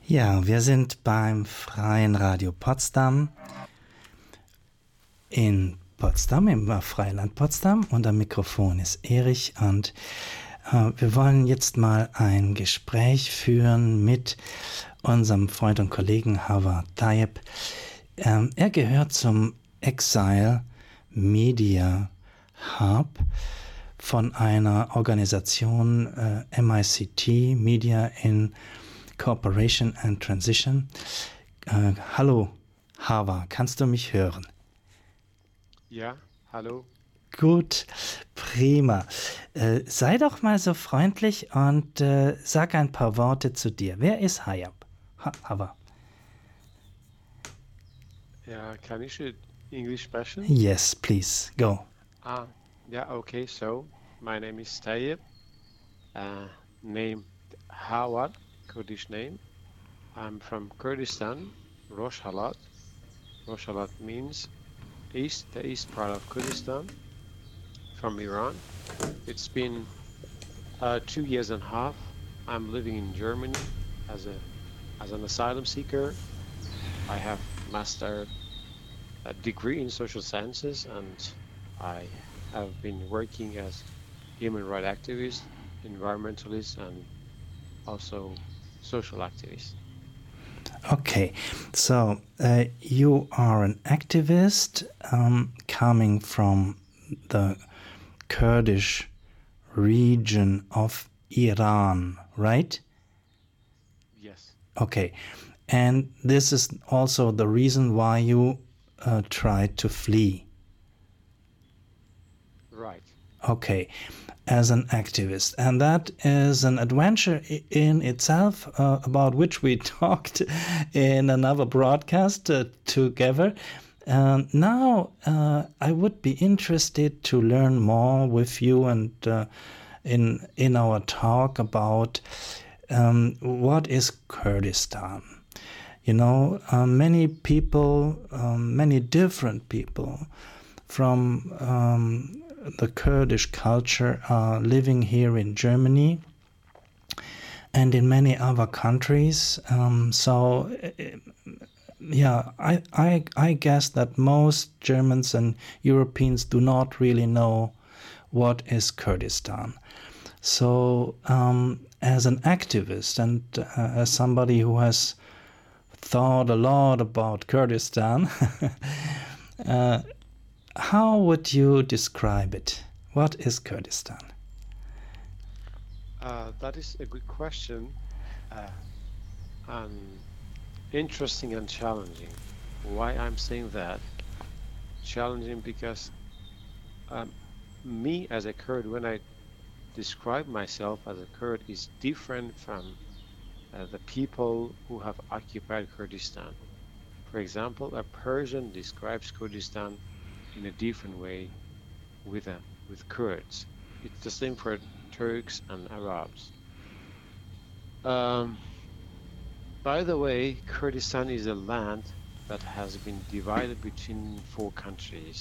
Ja, wir sind beim Freien Radio Potsdam in Potsdam, im Freiland Potsdam, und am Mikrofon ist Erich und wir wollen jetzt mal ein Gespräch führen mit unserem Freund und Kollegen Hava Tayyip. Er gehört zum Exile Media Hub von einer Organisation MICT, Media in Cooperation and Transition. Hallo, Hava, kannst du mich hören? Ja, hallo. Gut, prima. Sei doch mal so freundlich und sag ein paar Worte zu dir. Wer ist Hava? Ja, kann ich English sprechen? Yes, please, go. Yeah, okay. So, my name is Tayyip. Name Hawar, Kurdish name. I'm from Kurdistan, Rojhelat. Rojhelat means the east part of Kurdistan, from Iran. It's been 2 years and a half. I'm living in Germany as an asylum seeker. I have master degree in social sciences, and I have been working as human rights activist, environmentalist, and also social activist. Okay, so you are an activist coming from the Kurdish region of Iran, right? Yes. Okay, and this is also the reason why you tried to flee. Right. Okay, as an activist. And that is an adventure in itself, about which we talked in another broadcast together. Now, I would be interested to learn more with you and in our talk about what is Kurdistan. You know, many people, many different people from the Kurdish culture are living here in Germany and in many other countries. I guess that most Germans and Europeans do not really know what is Kurdistan. So, as an activist and as somebody who has thought a lot about Kurdistan, how would you describe it? What is Kurdistan? That is a good question, and interesting and challenging. Why I'm saying that? Challenging because me as a Kurd, when I describe myself as a Kurd, is different from the people who have occupied Kurdistan. For example, a Persian describes Kurdistan in a different way with Kurds. It's the same for Turks and Arabs. By the way, Kurdistan is a land that has been divided between 4 countries.